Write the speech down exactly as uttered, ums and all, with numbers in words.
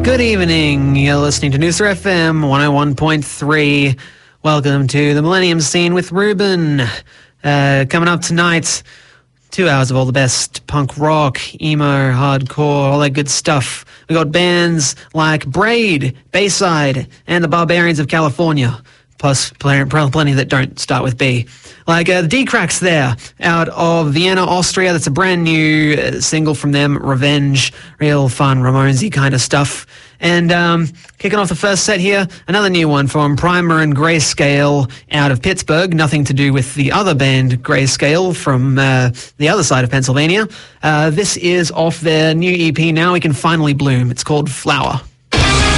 Good evening. You're listening to Noosa F M one oh one point three. Welcome to the Millennium Scene with Ruben. Uh, coming up tonight, two hours of all the best punk rock, emo, hardcore, all that good stuff. We got bands like Braid, Bayside, and the Barbarians of California. Plus plenty, plenty that don't start with B. Like uh, the D-Cracks there, out of Vienna, Austria. That's a brand new uh, single from them, Revenge. Real fun, Ramonesy kind of stuff. And um, kicking off the first set here, another new one from Primer and Grayscale out of Pittsburgh. Nothing to do with the other band, Grayscale, from uh, the other side of Pennsylvania. Uh, this is off their new E P, Now We Can Finally Bloom. It's called Flower.